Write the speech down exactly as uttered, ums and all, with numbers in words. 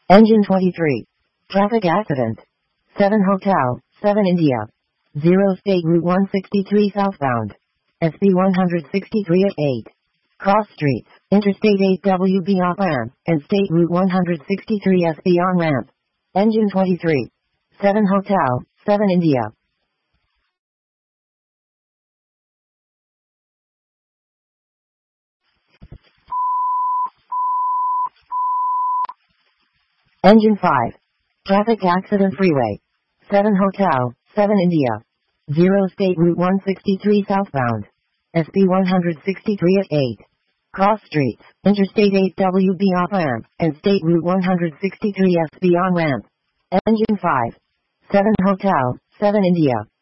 Engine twenty-three. Traffic accident. seven Hotel, seven India. zero State Route one sixty-three southbound. S B one sixty-three at eight. Cross streets, Interstate eight W B off ramp, and State Route one sixty-three S B on ramp. Engine twenty-three. seven Hotel, seven India. Engine five. Traffic accident freeway. seven Hotel, seven India. zero State Route one sixty-three southbound. S B one sixty-three at eight. Cross streets, Interstate eight W B off ramp, and State Route one sixty-three S B on ramp. Engine five. seven Hotel, seven India.